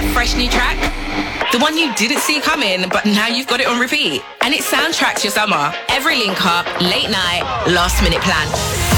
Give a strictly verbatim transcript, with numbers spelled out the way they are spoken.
fresh new track? The one you didn't see coming, but now you've got it on repeat. And it soundtracks your summer. Every link up, late night, last minute plan.